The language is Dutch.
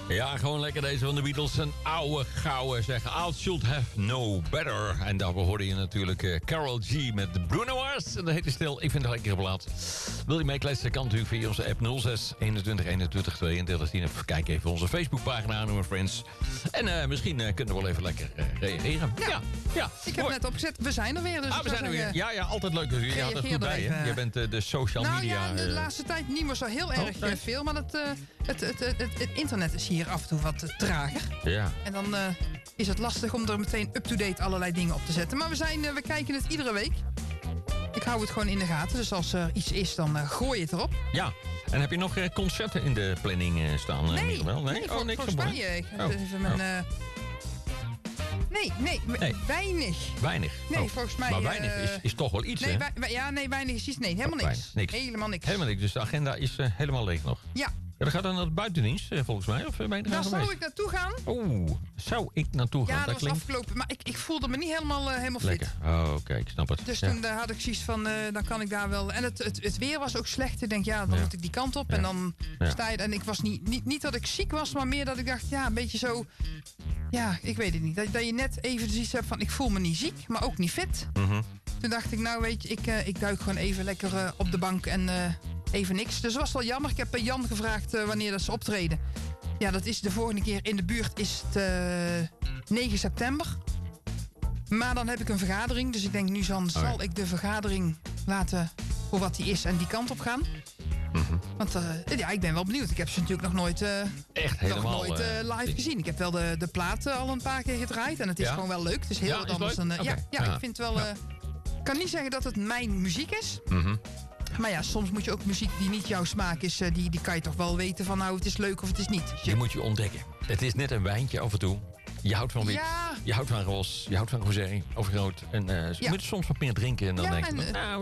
Ja, gewoon lekker deze van de Beatles. Een oude gouden zeggen. I should have known better. En daarvoor hoorde je natuurlijk Carol G met de Bruno Mars. En dat heet stil. Ik vind het een lekkere plaat. Wil je meekletsen? Kan natuurlijk via onze app 06 21 21 32 10. Even kijken even onze Facebookpagina aan, friends. En misschien kunnen we wel even lekker reageren. Ja. Ik heb net opgezet. We zijn er weer. Dus we zijn er weer. Ja, altijd leuk. Dus je had het goed bij, hè? Je bent de social media... Nou ja, de laatste tijd niet meer zo heel erg veel. Maar het internet is hier af en toe wat trager. Ja. En dan is het lastig om er meteen up-to-date allerlei dingen op te zetten. Maar we kijken het iedere week. Ik hou het gewoon in de gaten. Dus als er iets is, dan gooi je het erop. Ja. En heb je nog concerten in de planning staan? Nee. Nee? Oh, niks volgens mij. Even mijn... Nee, weinig. Nee, volgens mij... Maar weinig is toch wel iets, nee, hè? Weinig is iets. Nee, helemaal niks. Helemaal niks. Helemaal niks. Dus de agenda is helemaal leeg nog. Ja. Ja, dat gaat dan naar de buitendienst, volgens mij. Of ben je er Daar zou ik naartoe gaan. Zou ik naartoe gaan? Ja, dat was afgelopen. Maar ik voelde me niet helemaal fit. Lekker. Oké, ik snap het. Dus toen had ik zoiets van, dan kan ik daar wel... En het weer was ook slecht. Ik denk, dan moet ik die kant op. En dan sta je... En ik was niet dat ik ziek was, maar meer dat ik dacht, een beetje zo... Ja, ik weet het niet. Dat je net even zoiets hebt van, ik voel me niet ziek, maar ook niet fit. Mm-hmm. Toen dacht ik, nou weet je, ik duik gewoon even lekker op de bank en even niks. Dus dat was wel jammer. Ik heb Jan gevraagd wanneer dat ze optreden. Ja, dat is de volgende keer in de buurt is het 9 september. Maar dan heb ik een vergadering. Dus ik denk, nu zal ik de vergadering laten voor wat die is en die kant op gaan. Mm-hmm. Want ik ben wel benieuwd. Ik heb ze natuurlijk nog nooit, live gezien. Ik heb wel de plaat al een paar keer gedraaid. En het is gewoon wel leuk. Het is heel wat anders dan... Ik vind het wel... Ik kan niet zeggen dat het mijn muziek is. Mm-hmm. Maar ja, soms moet je ook muziek die niet jouw smaak is... die kan je toch wel weten van nou, het is leuk of het is niet. Die moet je ontdekken. Het is net een wijntje af en toe. Je houdt van wit, je houdt van roze, je houdt van rosé of groot. En je moet soms wat meer drinken en dan denk je...